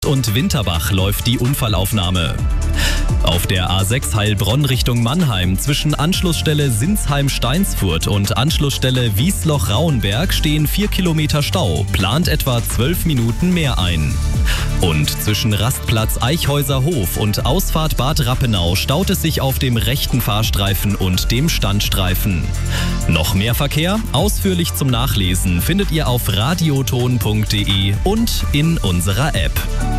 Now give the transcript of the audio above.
und Winterbach läuft die Unfallaufnahme. Auf der A6 Heilbronn Richtung Mannheim zwischen Anschlussstelle Sinsheim-Steinsfurt und Anschlussstelle Wiesloch-Rauenberg stehen 4 Kilometer Stau, plant etwa 12 Minuten mehr ein. Und zwischen Rastplatz Eichhäuser-Hof und Ausfahrt Bad Rappenau staut es sich auf dem rechten Fahrstreifen und dem Standstreifen. Noch mehr Verkehr? Ausführlich zum Nachlesen findet ihr auf radioton.de und in unserer App.